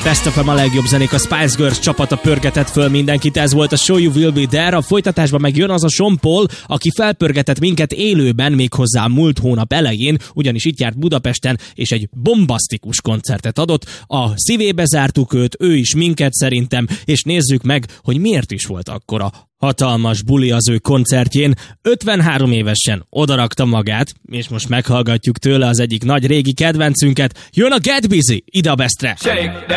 Best of a legjobb zenék, a Spice Girls csapata pörgetett föl mindenkit, ez volt a Show You Will Be There, a folytatásban meg jön az a Sean Paul, aki felpörgetett minket élőben, méghozzá múlt hónap elején, ugyanis itt járt Budapesten, és egy bombasztikus koncertet adott, a szívébe zártuk őt, ő is minket szerintem, és nézzük meg, hogy miért is volt akkora hatalmas buli az ő koncertjén. 53 évesen odarakta magát, és most meghallgatjuk tőle az egyik nagy régi kedvencünket. Jön a Get Busy, ide a Bestre!